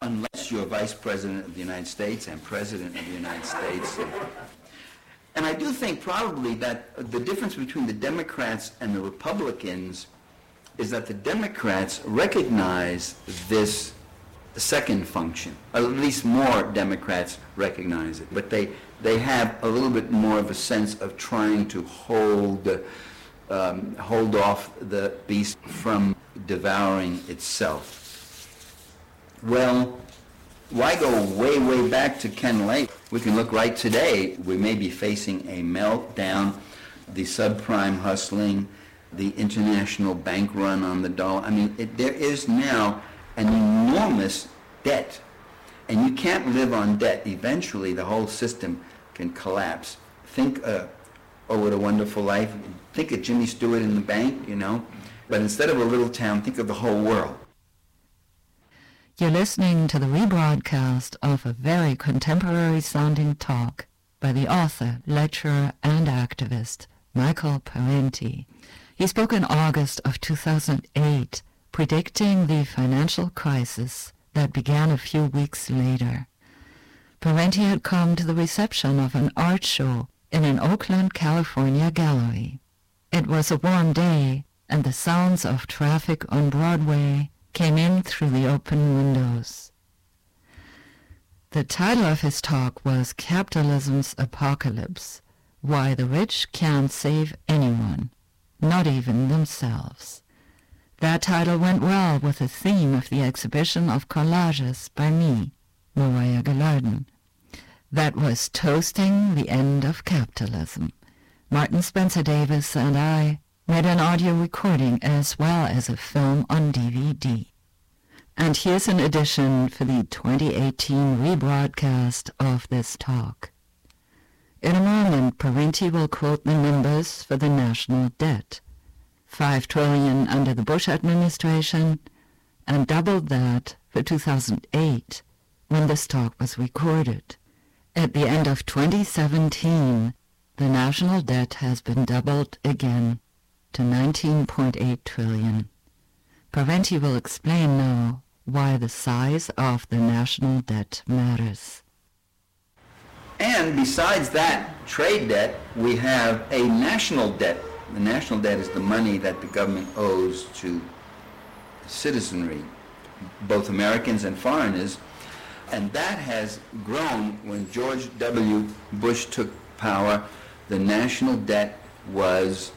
unless you're Vice President of the United States and President of the United States. And I do think probably that the difference between the Democrats and the Republicans is that the Democrats recognize this second function. At least more Democrats recognize it. But they have a little bit more of a sense of trying to hold off the beast from devouring itself. Well, why go way, way back to Ken Lake? We can look right today. We may be facing a meltdown, the subprime hustling, the international bank run on the dollar. I mean, there is now an enormous debt, and you can't live on debt. Eventually, the whole system can collapse. Think, oh, what a wonderful life. Think of Jimmy Stewart in the bank, But instead of a little town, think of the whole world. You're listening to the rebroadcast of a very contemporary-sounding talk by the author, lecturer, and activist, Michael Parenti. He spoke in August of 2008, predicting the financial crisis that began a few weeks later. Parenti had come to the reception of an art show in an Oakland, California gallery. It was a warm day, and the sounds of traffic on Broadway came in through the open windows. The title of his talk was Capitalism's Apocalypse: Why the Rich Can't Save Anyone, Not Even Themselves. That title went well with the theme of the exhibition of collages by me, Mariah Gelarden. That was Toasting the End of Capitalism. Martin Spencer Davis and I made an audio recording as well as a film on DVD. And here's an edition for the 2018 rebroadcast of this talk. In a moment, Parenti will quote the numbers for the national debt. $5 trillion under the Bush administration, and doubled that for 2008, when this talk was recorded. At the end of 2017, the national debt has been doubled again to $19.8 trillion. Parenti will explain now why the size of the national debt matters. And besides that trade debt, we have a national debt. The national debt is the money that the government owes to citizenry, both Americans and foreigners, and that has grown. When George W. Bush took power, the national debt was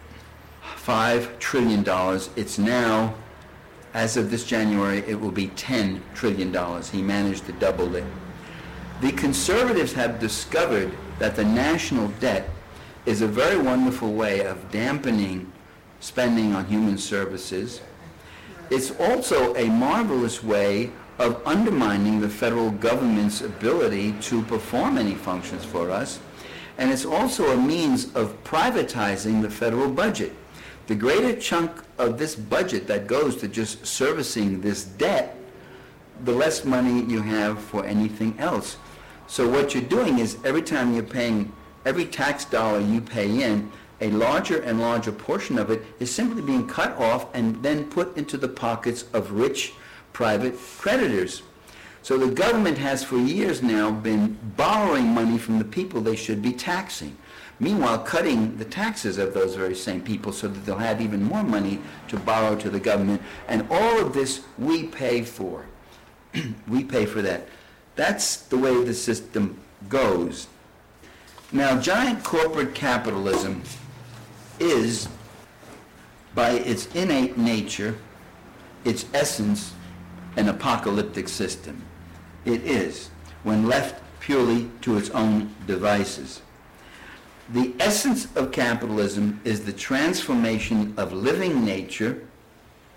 $5 trillion. It's now, as of this January, it will be $10 trillion. He managed to double it. The conservatives have discovered that the national debt is a very wonderful way of dampening spending on human services. It's also a marvelous way of undermining the federal government's ability to perform any functions for us. And it's also a means of privatizing the federal budget. The greater chunk of this budget that goes to just servicing this debt, the less money you have for anything else. So what you're doing is every time you're paying, every tax dollar you pay in, a larger and larger portion of it is simply being cut off and then put into the pockets of rich private creditors. So the government has for years now been borrowing money from the people they should be taxing. Meanwhile, cutting the taxes of those very same people so that they'll have even more money to borrow to the government. And all of this we pay for. We pay for that. That's the way the system goes. Now, giant corporate capitalism is, by its innate nature, its essence, an apocalyptic system. It is, when left purely to its own devices. The essence of capitalism is the transformation of living nature